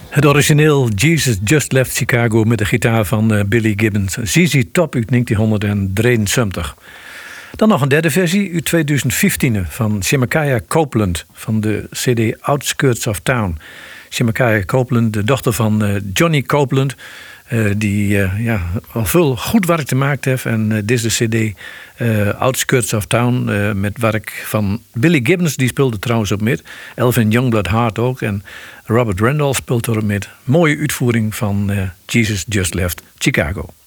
Het origineel Jesus Just Left Chicago met de gitaar van Billy Gibbons. ZZ Top uit 1973. Dan nog een derde versie uit 2015 van Shemakaya Copeland van de CD Outskirts of Town. Shemakaya Copeland, de dochter van Johnny Copeland, die al veel goed werk gemaakt heeft. En dit is de CD Outskirts of Town met werk van Billy Gibbons, die speelde trouwens op met. Elvin Youngblood Hart ook. En Robert Randolph speelt erop met. Mooie uitvoering van Jesus Just Left Chicago.